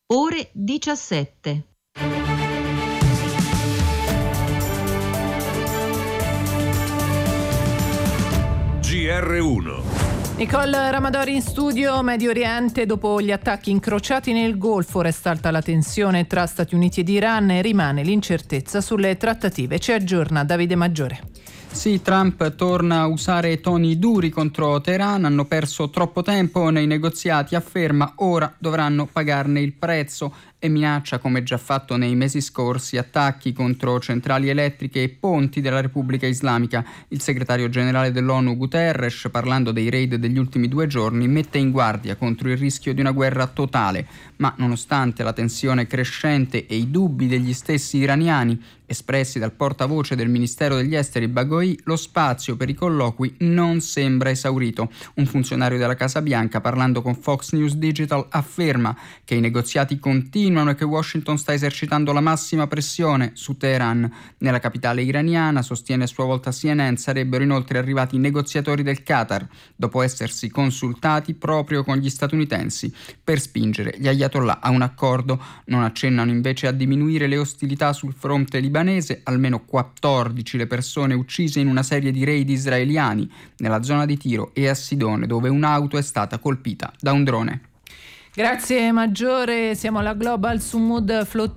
ore 17. GR1. Nicole Ramadori in studio. Medio Oriente, dopo gli attacchi incrociati nel Golfo, resta alta la tensione tra Stati Uniti ed Iran e rimane l'incertezza sulle trattative. Ci aggiorna Davide Maggiore. Sì, Trump torna a usare toni duri contro Teheran, hanno perso troppo tempo nei negoziati, afferma, ora dovranno pagarne il prezzo e minaccia, come già fatto nei mesi scorsi, attacchi contro centrali elettriche e ponti della Repubblica Islamica. Il segretario generale dell'ONU Guterres, parlando dei raid degli ultimi 2 giorni, mette in guardia contro il rischio di una guerra totale, ma nonostante la tensione crescente e i dubbi degli stessi iraniani, espressi dal portavoce del Ministero degli Esteri Baghouti, lo spazio per i colloqui non sembra esaurito. Un funzionario della Casa Bianca, parlando con Fox News Digital, afferma che i negoziati continuano e che Washington sta esercitando la massima pressione su Teheran. Nella capitale iraniana, sostiene a sua volta CNN, sarebbero inoltre arrivati i negoziatori del Qatar, dopo essersi consultati proprio con gli statunitensi per spingere gli ayatollah a un accordo. Non accennano invece a diminuire le ostilità sul fronte libanese, almeno 14 le persone uccise in una serie di raid israeliani nella zona di Tiro e a Sidone, dove un'auto è stata colpita da un drone. Grazie Maggiore, siamo alla Global Sumud Flotte.